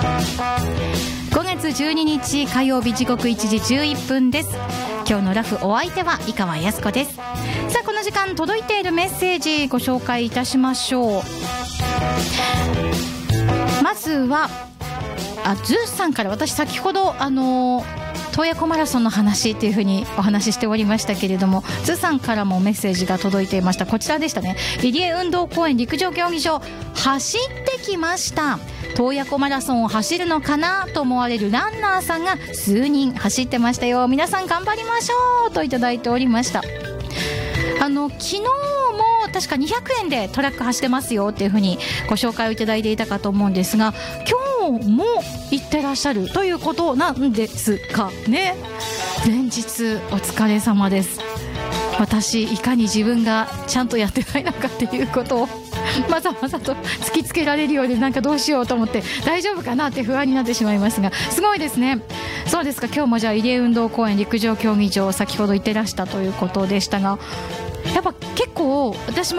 5月12日火曜日、時刻1時11分です。今日のラフ、お相手は井川靖子です。さあ、この時間届いているメッセージご紹介いたしましょう。まずはズーさんから、私先ほど洞爺湖マラソンの話っていう風にお話ししておりましたけれども、ズーさんからもメッセージが届いていました。こちらでしたね。入江運動公園陸上競技場走ってきました。洞爺湖マラソンを走るのかなと思われるランナーさんが数人走ってましたよ。皆さん頑張りましょうといただいておりました。昨日も確か200円でトラック走ってますよっていう風にご紹介をいただいていたかと思うんですが、今日も行ってらっしゃるということなんですかね。連日お疲れ様です。私いかに自分がちゃんとやってないのかっていうことをまざまざと突きつけられるようで、なんかどうしようと思って大丈夫かなって不安になってしまいますが、すごいですね。そうですか。今日もじゃあ入江運動公園陸上競技場先ほど行ってらしたということでしたが、やっぱ結構私も